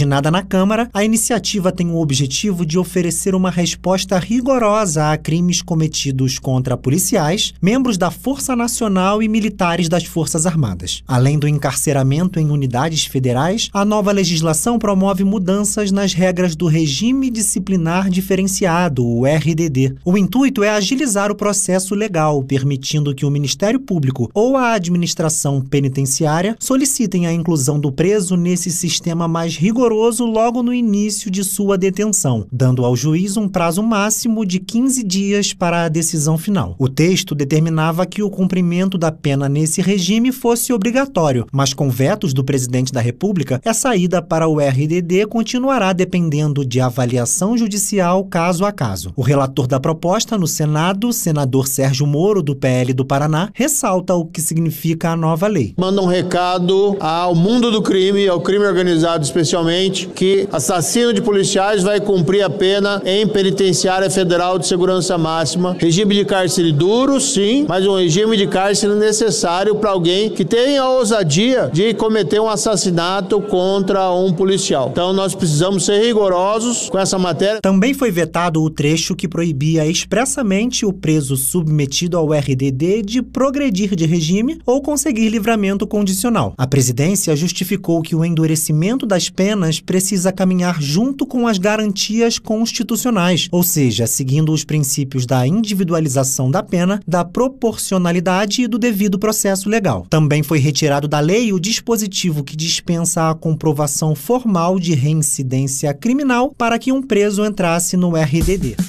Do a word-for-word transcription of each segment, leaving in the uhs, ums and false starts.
Originada na Câmara, a iniciativa tem o objetivo de oferecer uma resposta rigorosa a crimes cometidos contra policiais, membros da Força Nacional e militares das Forças Armadas. Além do encarceramento em unidades federais, a nova legislação promove mudanças nas regras do Regime Disciplinar Diferenciado, o R D D. O intuito é agilizar o processo legal, permitindo que o Ministério Público ou a administração penitenciária solicitem a inclusão do preso nesse sistema mais rigoroso logo no início de sua detenção, dando ao juiz um prazo máximo de quinze dias para a decisão final. O texto determinava que o cumprimento da pena nesse regime fosse obrigatório, mas com vetos do presidente da República, essa ida para o R D D continuará dependendo de avaliação judicial caso a caso. O relator da proposta no Senado, senador Sérgio Moro, do P L do Paraná, ressalta o que significa a nova lei. Manda um recado ao mundo do crime, ao crime organizado especialmente, que assassino de policiais vai cumprir a pena em penitenciária federal de segurança máxima. Regime de cárcere duro, sim, mas um regime de cárcere necessário para alguém que tenha a ousadia de cometer um assassinato contra um policial. Então nós precisamos ser rigorosos com essa matéria. Também foi vetado o trecho que proibia expressamente o preso submetido ao R D D de progredir de regime ou conseguir livramento condicional. A presidência justificou que o endurecimento das penas precisa caminhar junto com as garantias constitucionais, ou seja, seguindo os princípios da individualização da pena, da proporcionalidade e do devido processo legal. Também foi retirado da lei o dispositivo que dispensa a comprovação formal de reincidência criminal para que um preso entrasse no R D D.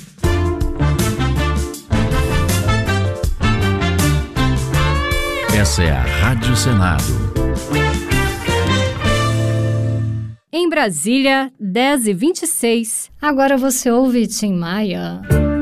Essa é a Rádio Senado. Em Brasília, dez e vinte e seis. Agora você ouve Tim Maia.